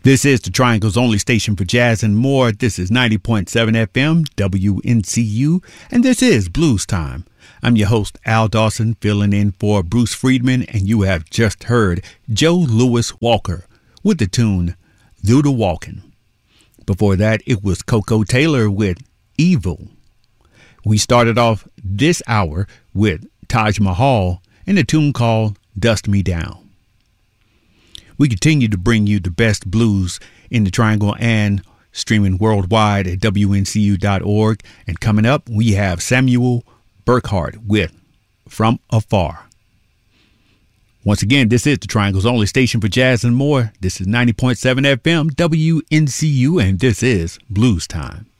This is the Triangle's only station for jazz and more. This is 90.7 FM, WNCU, and this is Blues Time. I'm your host, Al Dawson, filling in for Bruce Friedman, and you have just heard Joe Louis Walker with the tune, Do the Walkin'. Before that, it was Coco Taylor with Evil. We started off this hour with Taj Mahal and a tune called Dust Me Down. We continue to bring you the best blues in the Triangle and streaming worldwide at WNCU.org. And coming up, we have Samuel Burkhart with From Afar. Once again, this is the Triangle's only station for jazz and more. This is 90.7 FM, WNCU, and this is Blues Time.